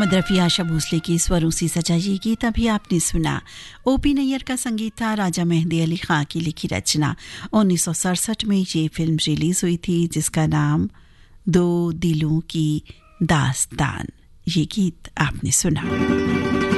मोहम्मद रफ़ी आशा भोसले की स्वरों से सजा ये गीत अभी आपने सुना। ओपी नैयर का संगीत था, राजा मेहंदी अली खां की लिखी रचना। 1967 में ये फिल्म रिलीज हुई थी जिसका नाम दो दिलों की दास्तान। ये गीत आपने सुना।